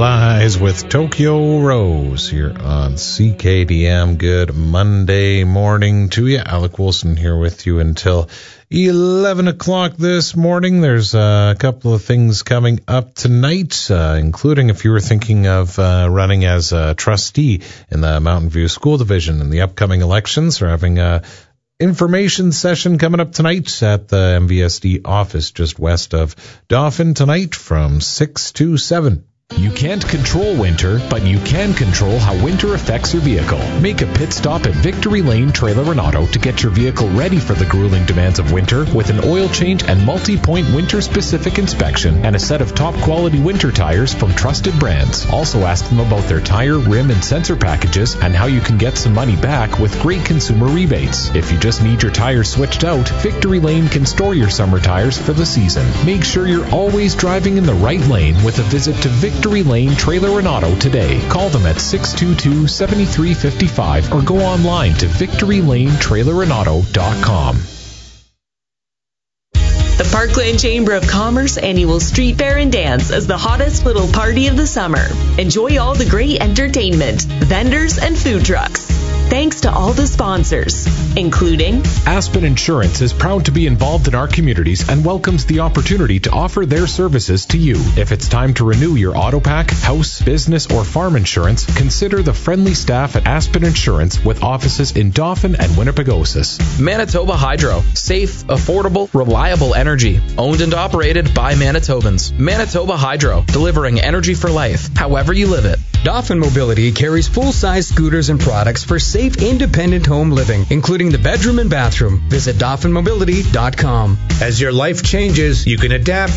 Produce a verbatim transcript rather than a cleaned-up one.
Lies with Tokyo Rose here on C K D M. Good Monday morning to you. Alec Wilson here with you until eleven o'clock this morning. There's uh, a couple of things coming up tonight, uh, including if you were thinking of uh, running as a trustee in the Mountain View School Division in the upcoming elections. We're having a information session coming up tonight at the M V S D office just west of Dauphin tonight from six to seven. You can't control winter, but you can control how winter affects your vehicle. Make a pit stop at Victory Lane Trailer and Auto to get your vehicle ready for the grueling demands of winter with an oil change and multi-point winter-specific inspection and a set of top-quality winter tires from trusted brands. Also ask them about their tire, rim, and sensor packages and how you can get some money back with great consumer rebates. If you just need your tires switched out, Victory Lane can store your summer tires for the season. Make sure you're always driving in the right lane with a visit to Victory Victory Lane Trailer and Auto today. Call them at six two two, seven three five five or go online to victory lane trailer and auto dot com. The Parkland Chamber of Commerce annual Street Fair and Dance is the hottest little party of the summer. Enjoy all the great entertainment, vendors, and food trucks. Thanks to all the sponsors, including Aspen Insurance is proud to be involved in our communities and welcomes the opportunity to offer their services to you. If it's time to renew your auto pack, house, business, or farm insurance, consider the friendly staff at Aspen Insurance with offices in Dauphin and Winnipegosis. Manitoba Hydro. Safe, affordable, reliable energy. Owned and operated by Manitobans. Manitoba Hydro. Delivering energy for life, however you live it. Dauphin Mobility carries full-size scooters and products for safe, independent home living, including the bedroom and bathroom. Visit Dauphin Mobility dot com. As your life changes, you can adapt